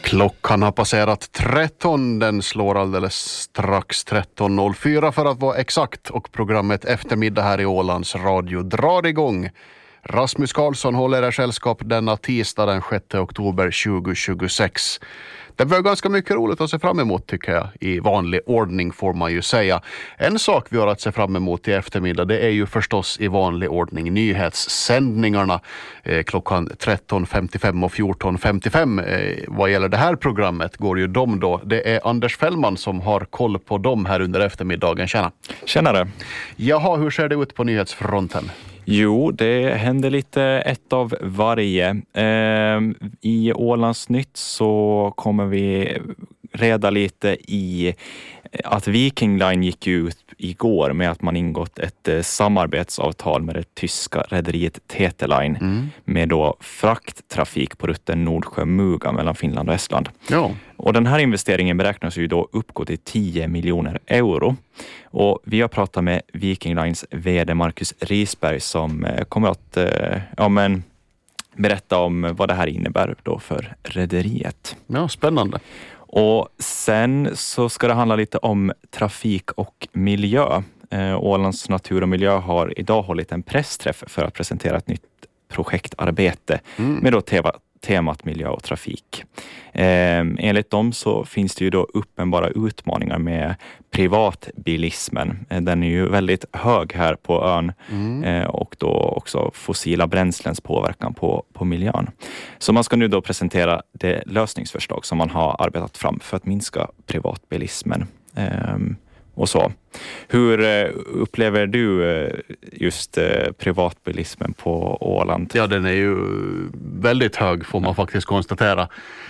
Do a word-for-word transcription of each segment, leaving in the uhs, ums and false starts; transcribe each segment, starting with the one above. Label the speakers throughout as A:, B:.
A: Klockan har passerat tretton, den slår alldeles strax tretton noll fyra för att vara exakt, och programmet Eftermiddag här i Ålands Radio drar igång. Rasmus Karlsson håller er sällskap denna tisdag den sjätte oktober tjugohundratjugosex. Det var ganska mycket roligt att se fram emot, tycker jag. I vanlig ordning får man ju säga. En sak vi har att se fram emot i eftermiddag, det är ju förstås i vanlig ordning nyhetssändningarna eh, klockan tretton femtiofem och fjorton femtiofem. Eh, vad gäller det här programmet går ju de då. Det är Anders Fällman som har koll på dem här under eftermiddagen. Tjena.
B: Tjenare.
A: Jaha, hur ser det ut på nyhetsfronten?
B: Jo, det händer lite ett av varje. Eh, I Ålandsnytt så kommer vi reda lite i att Viking Line gick ut igår med att man ingått ett eh, samarbetsavtal med det tyska rederiet T T Line mm. med då frakttrafik på rutten Nordsjö-Muga mellan Finland och Estland.
A: Ja.
B: Och den här investeringen beräknas ju då uppgå till tio miljoner euro. Och vi har pratat med Viking Lines vd Marcus Risberg som eh, kommer att eh, ja, men, berätta om vad det här innebär då för rederiet.
A: Ja, spännande.
B: Och sen så ska det handla lite om trafik och miljö. Eh, Ålands natur och miljö har idag hållit en pressträff för att presentera ett nytt projektarbete mm. med då tema, temat miljö och trafik. Eh, enligt dem så finns det ju då uppenbara utmaningar med privatbilismen. Eh, den är ju väldigt hög här på ön mm. eh, och då också fossila bränslens påverkan på, på miljön. Så man ska nu då presentera det lösningsförslag som man har arbetat fram för att minska privatbilismen. Eh, och så. Hur eh, upplever du eh, just eh, privatbilismen på Åland?
A: Ja, den är ju väldigt hög får man faktiskt konstatera.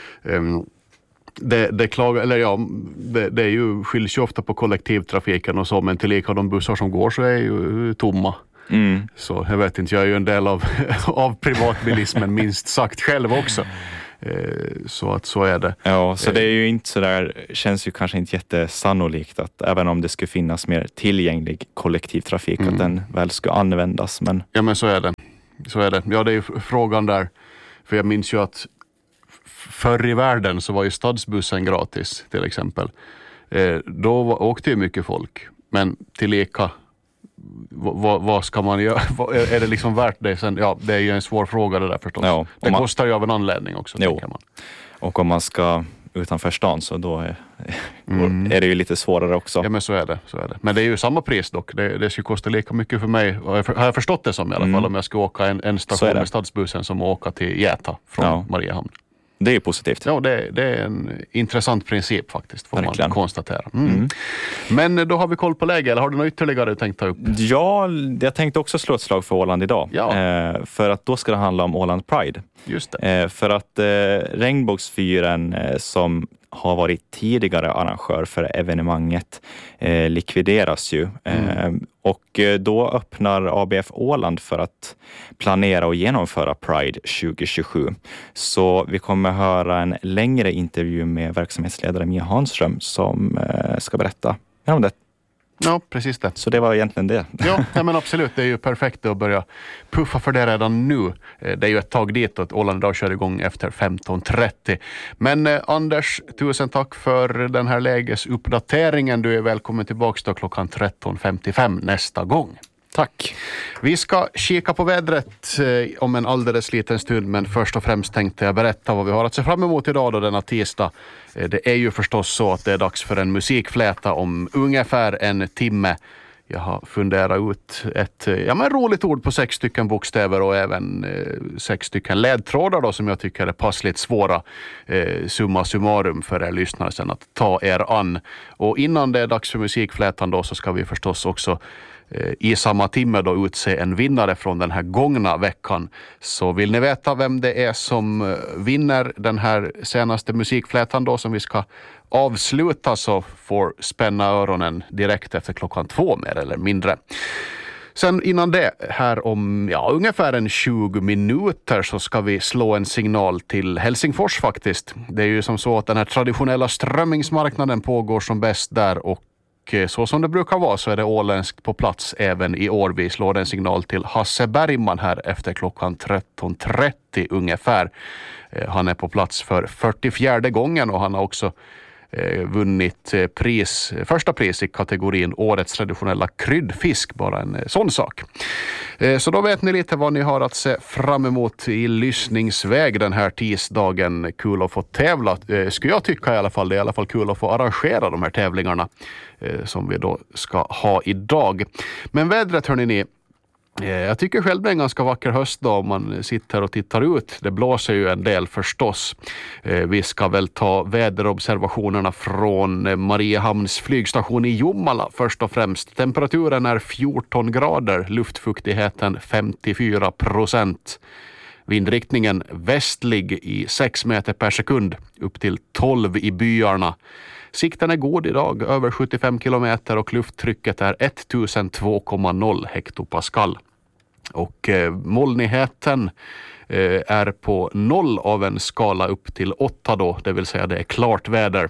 A: Um, det, det, klagar, eller ja, det, det är ju, skiljs ju ofta på kollektivtrafiken och så, men tillika de bussar som går så är ju tomma. Mm. Så jag vet inte, jag är ju en del av, av privatbilismen minst sagt själv också. Så att så är det.
B: Ja, så det är ju inte så där, känns ju kanske inte jättesannolikt att även om det skulle finnas mer tillgänglig kollektivtrafik mm. att den väl ska användas. Men...
A: Ja, men så är det. Så är det. Ja, det är ju frågan där. För jag minns ju att förr i världen så var ju stadsbussen gratis till exempel. Då åkte ju mycket folk. Men tillika Vad, vad ska man göra? Är det liksom värt det? Sen, ja, det är ju en svår fråga det där förstås. Ja, det man, kostar ju av en anledning också. Jo, man.
B: Och om man ska utanför stan så då är, mm. är det ju lite svårare också.
A: Ja, men så är det. Så är det. Men det är ju samma pris dock. Det, det skulle kosta lika mycket för mig. Har jag förstått det som i alla fall mm. om jag ska åka en, en station med stadsbussen som åka till Gäta från ja. Mariehamn.
B: Det är positivt.
A: Ja, det, det är en intressant princip faktiskt, får Verkligen. man konstatera. Mm. Mm. Men då har vi koll på läge, eller har du något ytterligare du tänkt ta upp?
B: Ja, jag tänkte också slå ett slag för Åland idag. Ja. Eh, för att då ska det handla om Åland Pride.
A: Just det.
B: Eh, för att eh, Regnbågsfyren eh, som har varit tidigare arrangör för evenemanget eh, likvideras ju. Mm. Eh, och då öppnar A B F Åland för att planera och genomföra Pride tjugohundratjugosju. Så vi kommer höra en längre intervju med verksamhetsledare Mia Hanström som eh, ska berätta om det.
A: Ja, precis det.
B: Så det var egentligen det.
A: Ja, ja, men absolut. Det är ju perfekt att börja puffa för det redan nu. Det är ju ett tag dit att Åland idag kör igång efter femton trettio. Men eh, Anders, tusen tack för den här lägesuppdateringen. Du är välkommen tillbaka då klockan tretton femtiofem nästa gång.
B: Tack.
A: Vi ska kika på vädret eh, om en alldeles liten stund, men först och främst tänkte jag berätta vad vi har att se fram emot idag då denna tisdag. Eh, det är ju förstås så att det är dags för en musikfläta om ungefär en timme. Jag har funderat ut ett ja, men roligt ord på sex stycken bokstäver och även eh, sex stycken ledtrådar då, som jag tycker är passligt svåra. Eh, summa summarum för er lyssnare sen att ta er an. Och innan det är dags för musikflätan då så ska vi förstås också i samma timme då utse en vinnare från den här gångna veckan. Så vill ni veta vem det är som vinner den här senaste musikflätan då som vi ska avsluta, så får spänna öronen direkt efter klockan två mer eller mindre. Sen innan det, här om ja, ungefär en tjugo minuter så ska vi slå en signal till Helsingfors faktiskt. Det är ju som så att den här traditionella strömmingsmarknaden pågår som bäst där, och och så som det brukar vara så är det åländskt på plats även i år. Vi slår en signal till Hasse Bergman här efter klockan tretton trettio ungefär. Han är på plats för fyrtiofjärde gången och han har också vunnit pris, första pris i kategorin Årets traditionella kryddfisk, bara en sån sak. Så då vet ni lite vad ni har att se fram emot i lyssningsväg den här tisdagen. Kul att få tävla, skulle jag tycka i alla fall. Det är i alla fall kul att få arrangera de här tävlingarna som vi då ska ha idag. Men vädret, hörni ni, jag tycker själv det är en ganska vacker höst då om man sitter och tittar ut. Det blåser ju en del förstås. Vi ska väl ta väderobservationerna från Mariehamns flygstation i Jomala först och främst. Temperaturen är fjorton grader, luftfuktigheten femtiofyra procent. Vindriktningen västlig i sex meter per sekund upp till tolv i byarna. Sikten är god idag, över sjuttiofem kilometer och lufttrycket är ettusentvå komma noll hektopascal. Och eh, molnigheten eh, är på noll av en skala upp till åtta då, det vill säga det är klart väder.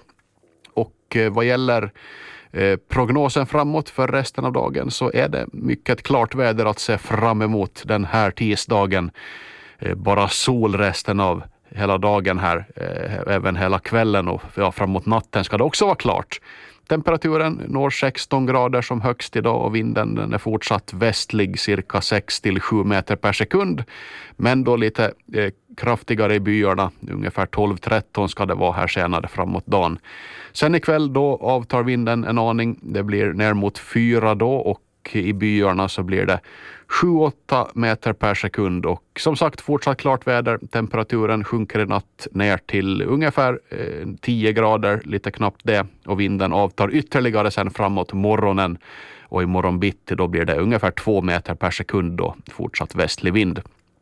A: Och eh, vad gäller eh, prognosen framåt för resten av dagen så är det mycket klart väder att se fram emot den här tisdagen. Eh, bara sol resten av hela dagen här, eh, även hela kvällen och ja, framåt natten ska det också vara klart. Temperaturen når sexton grader som högst idag och vinden den är fortsatt västlig cirka sex till sju meter per sekund. Men då lite eh, kraftigare i byarna, ungefär tolv tretton ska det vara här senare framåt dagen. Sen ikväll då avtar vinden en aning, det blir ner mot fyra då och i byarna så blir det sju åtta meter per sekund och som sagt fortsatt klart väder. Temperaturen sjunker i natt ner till ungefär eh, tio grader, lite knappt det, och vinden avtar ytterligare sen framåt morgonen och i morgon bitti då blir det ungefär två meter per sekund då, fortsatt västlig vind.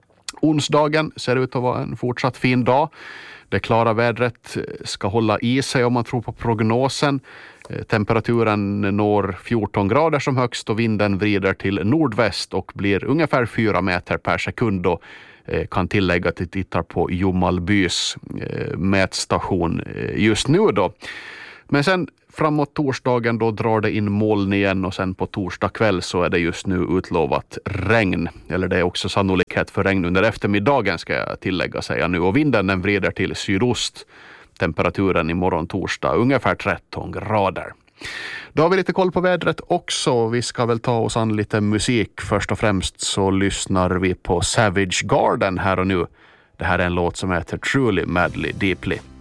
A: Onsdagen ser ut att vara en fortsatt fin dag. Det klara vädret ska hålla i sig om man tror på prognosen. Temperaturen når fjorton grader som högst och vinden vrider till nordväst och blir ungefär fyra meter per sekund och kan tillägga att vi tittar på Jomalbys mätstation just nu då. Men sen framåt torsdagen då drar det in moln igen och sen på torsdag kväll så är det just nu utlovat regn. Eller det är också sannolikhet för regn under eftermiddagen ska jag tillägga säga nu. Och vinden den vrider till sydost. Temperaturen imorgon torsdag ungefär tretton grader. Då har vi lite koll på vädret också. Vi ska väl ta oss an lite musik. Först och främst så lyssnar vi på Savage Garden här och nu. Det här är en låt som heter Truly Madly Deeply.